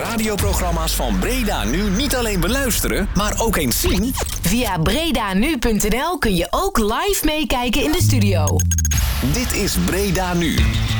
radioprogramma's van Breda Nu niet alleen beluisteren, maar ook eens zien? Via bredanu.nl kun je ook live meekijken in de studio. Dit is Breda Nu.